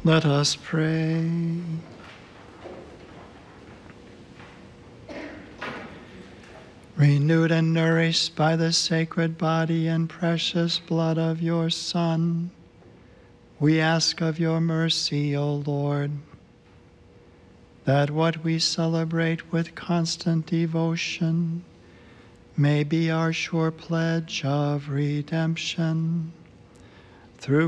Let us pray. Renewed and nourished by the sacred body and precious blood of your Son, we ask of your mercy, O Lord, that what we celebrate with constant devotion may be our sure pledge of redemption. Through